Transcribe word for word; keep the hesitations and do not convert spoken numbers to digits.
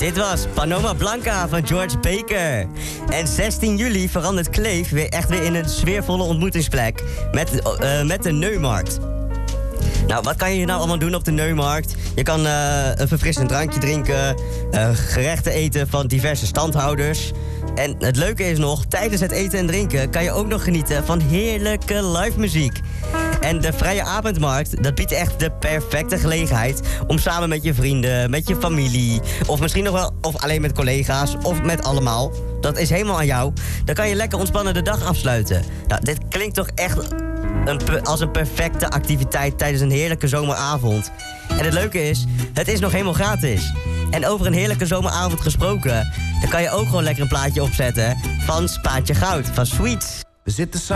Dit was Panoma Blanca van George Baker. En zestien juli verandert Kleef weer echt weer in een sfeervolle ontmoetingsplek met, uh, met de Neumarkt. Nou, wat kan je hier nou allemaal doen op de Neumarkt? Je kan uh, een verfrissend drankje drinken, uh, gerechten eten van diverse standhouders. En het leuke is nog, tijdens het eten en drinken kan je ook nog genieten van heerlijke live muziek. En de Vrije Avondmarkt, dat biedt echt de perfecte gelegenheid om samen met je vrienden, met je familie, of misschien nog wel, of alleen met collega's, of met allemaal. Dat is helemaal aan jou. Dan kan je lekker ontspannen de dag afsluiten. Nou, dit klinkt toch echt een, als een perfecte activiteit tijdens een heerlijke zomeravond. En het leuke is, het is nog helemaal gratis. En over een heerlijke zomeravond gesproken, dan kan je ook gewoon lekker een plaatje opzetten van Spaatje Goud, van Sweets. We zitten